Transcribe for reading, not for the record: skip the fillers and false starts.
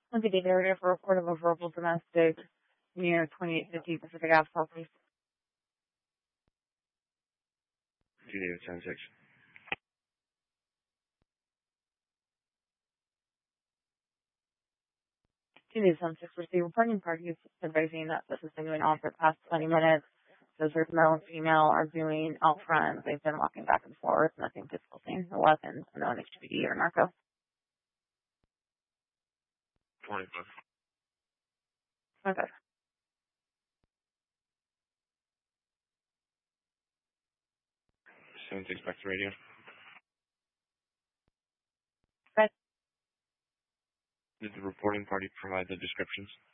Okay, David, area for report of a verbal domestic near 2850 Pacific Ave, Southeast. David 10-6. David 10-6, receive reporting parties advising that this has been going on for the past 20 minutes. Says there's male and female are doing out front. They've been walking back and forth, nothing disclosing no weapons, no HPD or narco. 25. Okay. Soon to expect the radio. Okay. Did the reporting party provide the descriptions?